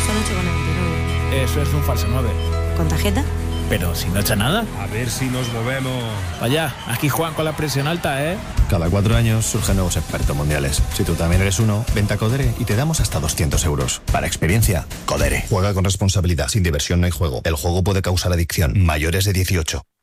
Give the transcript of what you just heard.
son 8,99. Eso es un falso 9. ¿Con tarjeta? Pero si no echa nada. A ver si nos movemos. Vaya, aquí Juan con la presión alta, ¿eh? Cada 4 años surgen nuevos expertos mundiales. Si tú también eres uno, vente a Codere y te damos hasta 200 euros. Para experiencia, Codere. Juega con responsabilidad. Sin diversión no hay juego. El juego puede causar adicción. Mayores de 18.